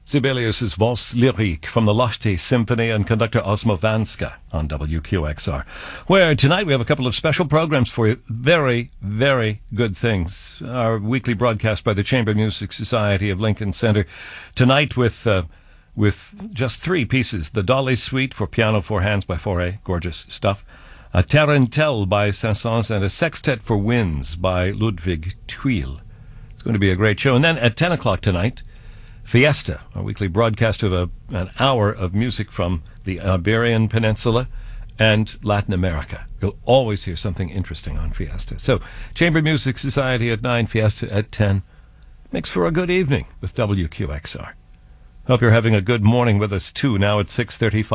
Sibelius's Valse Lyrique from the Lochte Symphony and conductor Osmo Vanska on WQXR, where tonight we have a couple of special programs for you. Very, very good things. Our weekly broadcast by the Chamber Music Society of Lincoln Center tonight with just three pieces. The Dolly Suite for piano, four hands by Fauré, gorgeous stuff. A Tarentelle by Saint-Saëns and a Sextet for Winds by Ludwig Thuil. It's going to be a great show. And then at 10 o'clock tonight, Fiesta, a weekly broadcast of an hour of music from the Iberian Peninsula and Latin America. You'll always hear something interesting on Fiesta. So, Chamber Music Society at 9, Fiesta at 10. Makes for a good evening with WQXR. Hope you're having a good morning with us, too, now at 6:35.